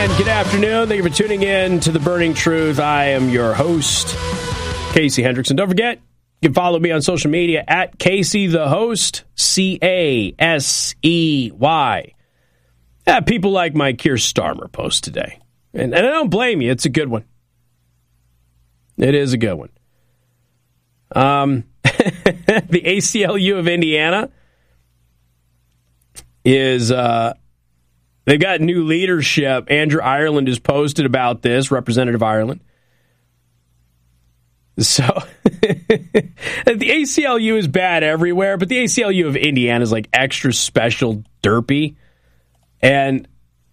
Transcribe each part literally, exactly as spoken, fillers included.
And good afternoon. Thank you for tuning in to The Burning Truth. I am your host, Casey Hendrickson. Don't forget, you can follow me on social media at Casey the Host, C A S E Y. Yeah, people like my Keir Starmer post today. And, and I don't blame you. It's a good one. It is a good one. Um, the A C L U of Indiana is... Uh, They've got new leadership. Andrew Ireland has posted about this, Representative Ireland. So, the A C L U is bad everywhere, but the A C L U of Indiana is like extra special derpy. And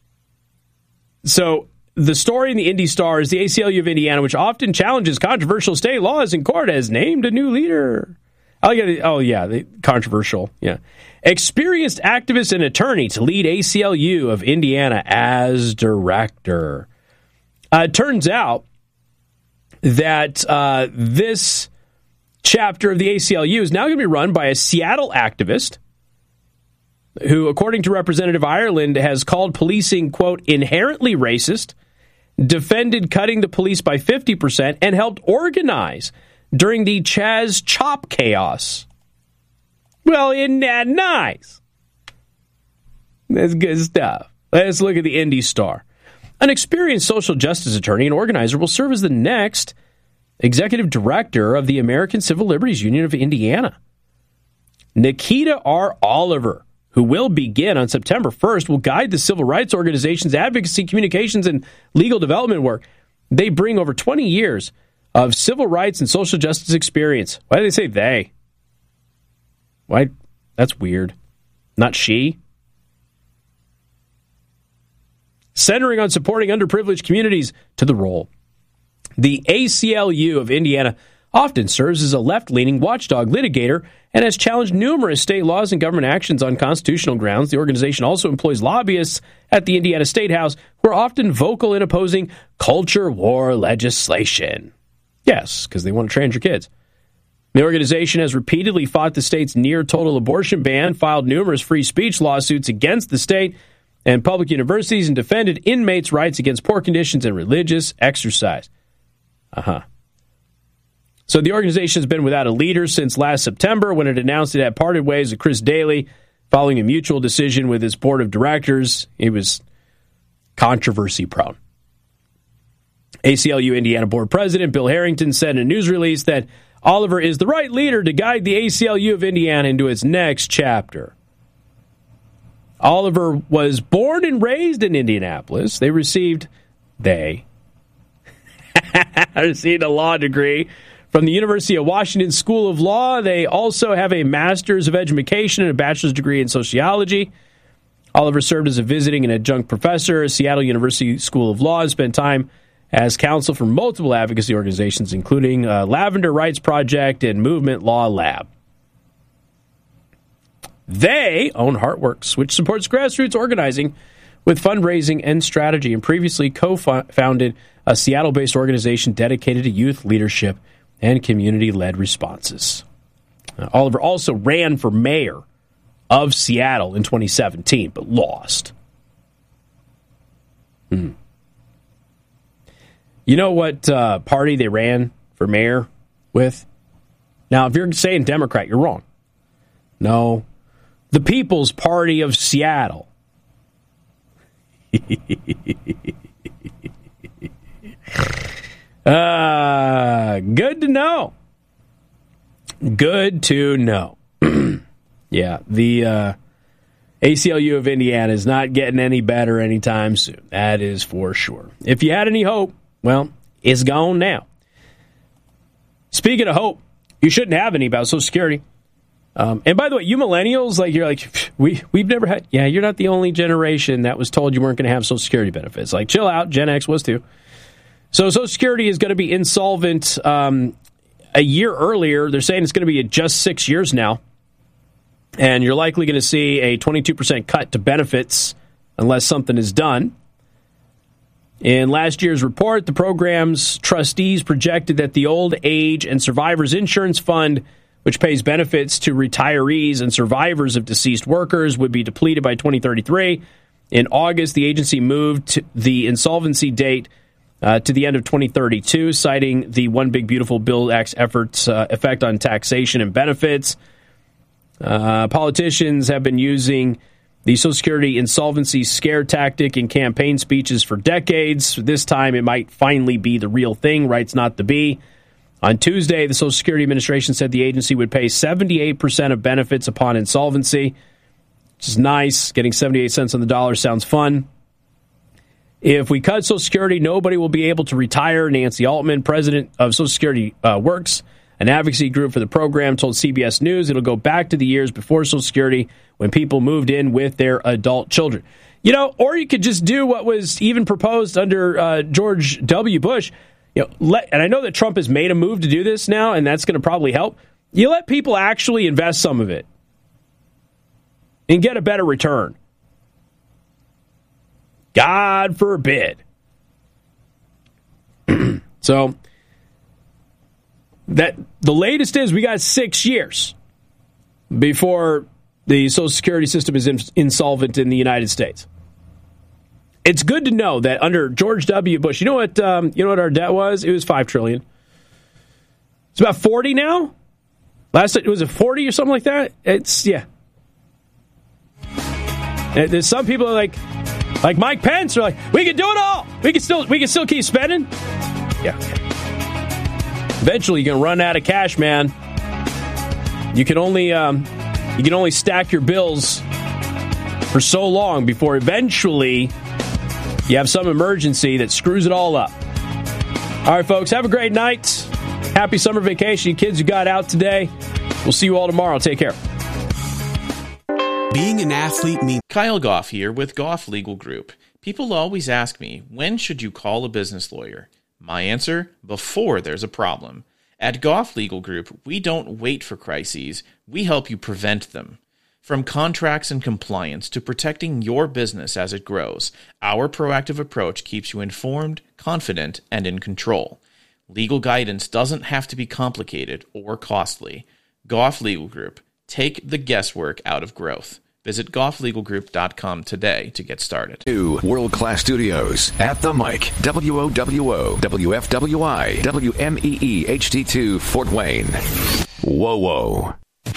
so, the story in the Indy Star is the A C L U of Indiana, which often challenges controversial state laws in court, has named a new leader. Oh, yeah, oh, yeah, the controversial, yeah. Experienced activist and attorney to lead A C L U of Indiana as director. Uh, it turns out that uh, this chapter of the A C L U is now going to be run by a Seattle activist who, according to Representative Ireland, has called policing, quote, inherently racist, defended cutting the police by fifty percent, and helped organize during the Chaz Chop chaos. Well, isn't that nice? That's good stuff. Let's look at the Indy Star. An experienced social justice attorney and organizer will serve as the next executive director of the American Civil Liberties Union of Indiana. Nikita R. Oliver, who will begin on September first, will guide the civil rights organization's advocacy, communications, and legal development work. They bring over twenty years of civil rights and social justice experience. Why do they say they? Why? That's weird. Not she. Centering on supporting underprivileged communities to the role. The A C L U of Indiana often serves as a left-leaning watchdog litigator and has challenged numerous state laws and government actions on constitutional grounds. The organization also employs lobbyists at the Indiana State House who are often vocal in opposing culture war legislation. Yes, because they want to trans your kids. The organization has repeatedly fought the state's near-total abortion ban, filed numerous free speech lawsuits against the state and public universities, and defended inmates' rights against poor conditions and religious exercise. Uh-huh. So the organization has been without a leader since last September when it announced it had parted ways with Chris Daly following a mutual decision with its board of directors. It was controversy-prone. A C L U Indiana Board President Bill Harrington said in a news release that Oliver is the right leader to guide the A C L U of Indiana into its next chapter. Oliver was born and raised in Indianapolis. They received, they, received a law degree from the University of Washington School of Law. They also have a master's of education and a bachelor's degree in sociology. Oliver served as a visiting and adjunct professor at Seattle University School of Law and spent time as counsel for multiple advocacy organizations, including uh, Lavender Rights Project and Movement Law Lab. They own Heartworks, which supports grassroots organizing with fundraising and strategy, and previously co-founded a Seattle-based organization dedicated to youth leadership and community-led responses. Uh, Oliver also ran for mayor of Seattle in twenty seventeen, but lost. Hmm. You know what uh, party they ran for mayor with? Now, if you're saying Democrat, you're wrong. No. The People's Party of Seattle. uh, good to know. Good to know. Yeah, the uh, A C L U of Indiana is not getting any better anytime soon. That is for sure. If you had any hope, well, it's gone now. Speaking of hope, you shouldn't have any about Social Security. Um, and by the way, you millennials, like you're like, we, we've never had, yeah, you're not the only generation that was told you weren't going to have Social Security benefits. Like, chill out, Gen X was too. So Social Security is going to be insolvent um, a year earlier. They're saying it's going to be just six years now. And you're likely going to see a twenty-two percent cut to benefits unless something is done. In last year's report, the program's trustees projected that the Old Age and Survivors Insurance Fund, which pays benefits to retirees and survivors of deceased workers, would be depleted by twenty thirty-three, In August, the agency moved the insolvency date uh, to the end of twenty thirty-two, citing the One Big Beautiful Bill Act's efforts uh, effect on taxation and benefits. Uh, politicians have been using the Social Security insolvency scare tactic in campaign speeches for decades. This time, it might finally be the real thing, writes Not the Bee. On Tuesday, the Social Security Administration said the agency would pay seventy-eight percent of benefits upon insolvency, which is nice. Getting seventy-eight cents on the dollar sounds fun. If we cut Social Security, nobody will be able to retire. Nancy Altman, president of Social Security uh, Works, an advocacy group for the program, told C B S News it'll go back to the years before Social Security when people moved in with their adult children. You know, or you could just do what was even proposed under uh, George W. Bush. You know, let, and I know that Trump has made a move to do this now, and that's going to probably help. You let people actually invest some of it and get a better return. God forbid. So that the latest is we got six years before the Social Security system is ins- insolvent in the United States. It's good to know that under George W. Bush, you know what um, you know what our debt was? It was five trillion dollars. It's about forty now. Last it was a forty or something like that. It's yeah. And there's some people are like like Mike Pence are like, we can do it all. We can still we can still keep spending. Yeah. Eventually, you're gonna run out of cash, man. You can only um, you can only stack your bills for so long before eventually you have some emergency that screws it all up. All right, folks, have a great night. Happy summer vacation, you kids who got out today. We'll see you all tomorrow. Take care. Being an athlete means... Kyle Goff here with Goff Legal Group. People always ask me, when should you call a business lawyer? My answer, before there's a problem. At Goff Legal Group, we don't wait for crises. We help you prevent them. From contracts and compliance to protecting your business as it grows, our proactive approach keeps you informed, confident, and in control. Legal guidance doesn't have to be complicated or costly. Goff Legal Group. Take the guesswork out of growth. Visit goff legal group dot com today to get started. New world-class studios at the mic. W O W O, W F W I, W M E E H D two, Fort Wayne. Whoa, whoa.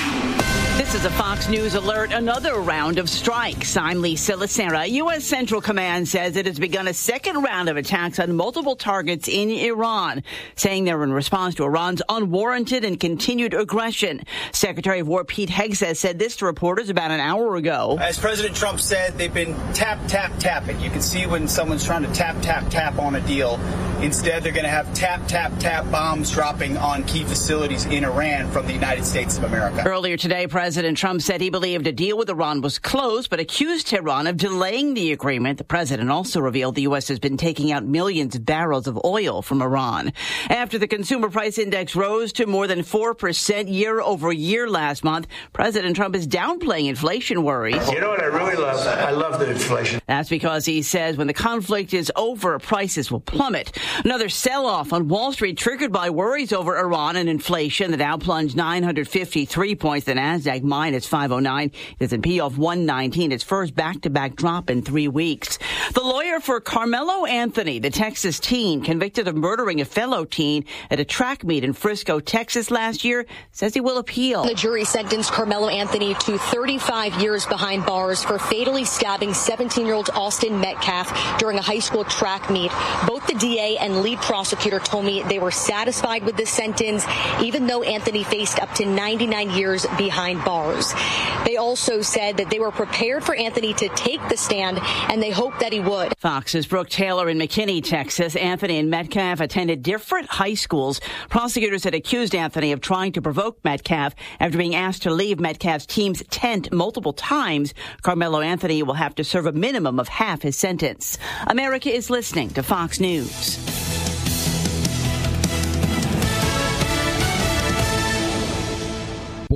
This is a Fox News alert. Another round of strikes. I'm Lisa Lacera. U S. Central Command says it has begun a second round of attacks on multiple targets in Iran, saying they're in response to Iran's unwarranted and continued aggression. Secretary of War Pete Hegseth said this to reporters about an hour ago. As President Trump said, they've been tap, tap, tapping. You can see when someone's trying to tap, tap, tap on a deal. Instead, they're going to have tap, tap, tap bombs dropping on key facilities in Iran from the United States of America. Earlier today, President Trump said he believed a deal with Iran was close, but accused Tehran of delaying the agreement. The president also revealed the U S has been taking out millions of barrels of oil from Iran. After the consumer price index rose to more than four percent year over year last month, President Trump is downplaying inflation worries. You know what I really love? I love the inflation. That's because he says when the conflict is over, prices will plummet. Another sell-off on Wall Street triggered by worries over Iran and inflation. The Dow plunged nine hundred fifty-three points. The Nasdaq minus five oh nine. The S and P off one nineteen. Its first back-to-back drop in three weeks. The lawyer for Carmelo Anthony, the Texas teen convicted of murdering a fellow teen at a track meet in Frisco, Texas last year, says he will appeal. The jury sentenced Carmelo Anthony to thirty-five years behind bars for fatally stabbing seventeen-year-old Austin Metcalf during a high school track meet. Both the D A and lead prosecutor told me they were satisfied with this sentence, even though Anthony faced up to ninety-nine years behind bars. They also said that they were prepared for Anthony to take the stand, and they hoped that he would. Fox's Brooke Taylor in McKinney, Texas. Anthony and Metcalf attended different high schools. Prosecutors had accused Anthony of trying to provoke Metcalf after being asked to leave Metcalf's team's tent multiple times. Carmelo Anthony will have to serve a minimum of half his sentence. America is listening to Fox News. Born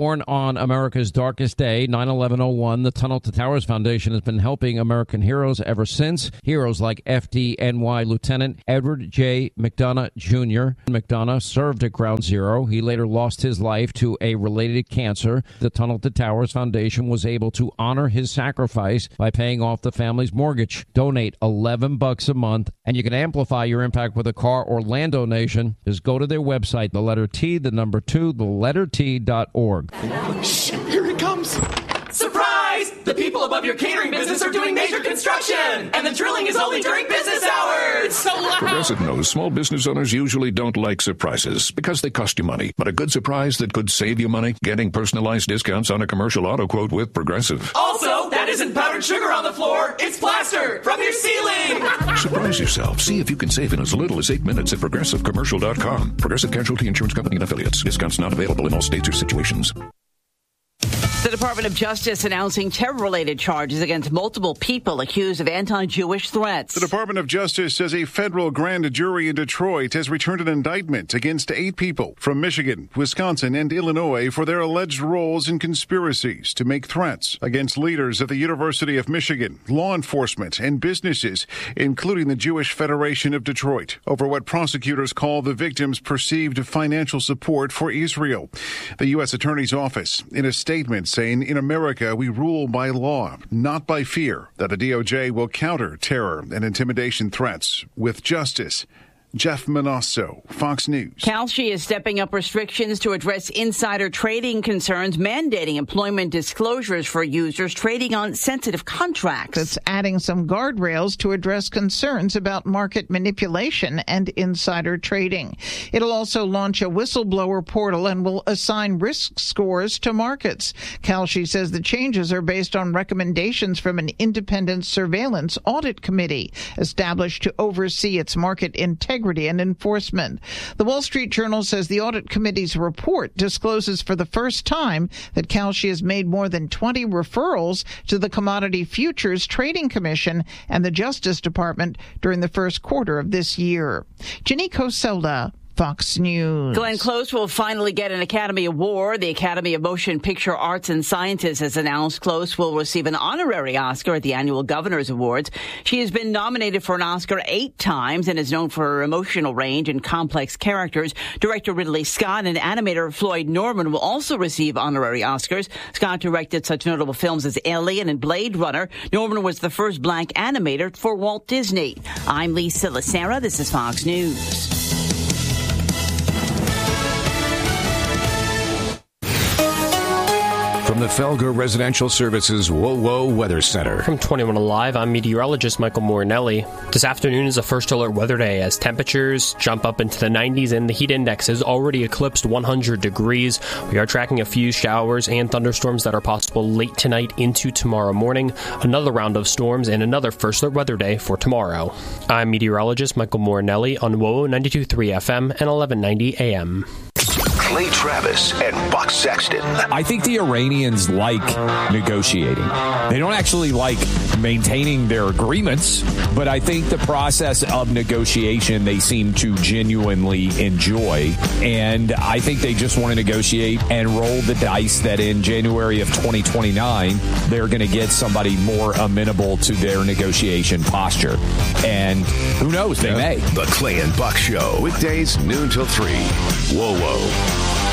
Born on America's darkest day, nine eleven oh one, the Tunnel to Towers Foundation has been helping American heroes ever since. Heroes like F D N Y Lieutenant Edward J. McDonough Junior McDonough served at Ground Zero. He later lost his life to a related cancer. The Tunnel to Towers Foundation was able to honor his sacrifice by paying off the family's mortgage. Donate eleven bucks a month, and you can amplify your impact with a car or land donation. Just go to their website, the letter T, the number two, the letter T dot org. Shh, here it comes. Surprise! The people above your catering business are doing major construction, and the drilling is only during business hours. So loud. Progressive knows small business owners usually don't like surprises because they cost you money. But a good surprise that could save you money? Getting personalized discounts on a commercial auto quote with Progressive. Also, that isn't powdered sugar on the floor. It's plaster from your ceiling. Surprise yourself. See if you can save in as little as eight minutes at progressive commercial dot com. Progressive Casualty Insurance Company and Affiliates. Discounts not available in all states or situations. The Department of Justice announcing terror-related charges against multiple people accused of anti-Jewish threats. The Department of Justice says a federal grand jury in Detroit has returned an indictment against eight people from Michigan, Wisconsin, and Illinois for their alleged roles in conspiracies to make threats against leaders at the University of Michigan, law enforcement, and businesses, including the Jewish Federation of Detroit, over what prosecutors call the victims' perceived financial support for Israel. The U S Attorney's Office, in a statement, saying, in America, we rule by law, not by fear, that the D O J will counter terror and intimidation threats with justice. Jeff Manasso, Fox News. Kalshi is stepping up restrictions to address insider trading concerns, mandating employment disclosures for users trading on sensitive contracts. It's adding some guardrails to address concerns about market manipulation and insider trading. It'll also launch a whistleblower portal and will assign risk scores to markets. Kalshi says the changes are based on recommendations from an independent surveillance audit committee established to oversee its market integrity and enforcement. The Wall Street Journal says the audit committee's report discloses for the first time that Kalshi has made more than twenty referrals to the Commodity Futures Trading Commission and the Justice Department during the first quarter of this year. Janine Coselda, Fox News. Glenn Close will finally get an Academy Award. The Academy of Motion Picture Arts and Sciences has announced Close will receive an honorary Oscar at the annual Governor's Awards. She has been nominated for an Oscar eight times and is known for her emotional range and complex characters. Director Ridley Scott and animator Floyd Norman will also receive honorary Oscars. Scott directed such notable films as Alien and Blade Runner. Norman was the first black animator for Walt Disney. I'm Lisa Lacera. This is Fox News. From the Felger Residential Services Whoa Whoa Weather Center. From twenty-one Alive, I'm meteorologist Michael Morinelli. This afternoon is a first alert weather day as temperatures jump up into the nineties and the heat index has already eclipsed one hundred degrees. We are tracking a few showers and thunderstorms that are possible late tonight into tomorrow morning. Another round of storms and another first alert weather day for tomorrow. I'm meteorologist Michael Morinelli on W O O ninety-two point three F M and eleven ninety A M. Clay Travis and Buck Sexton. I think the Iranians like negotiating. They don't actually like maintaining their agreements, but I think the process of negotiation they seem to genuinely enjoy. And I think they just want to negotiate and roll the dice that in January of twenty twenty-nine, they're going to get somebody more amenable to their negotiation posture. And who knows, they yeah. may. The Clay and Buck Show. Weekdays, noon till three. Whoa, whoa.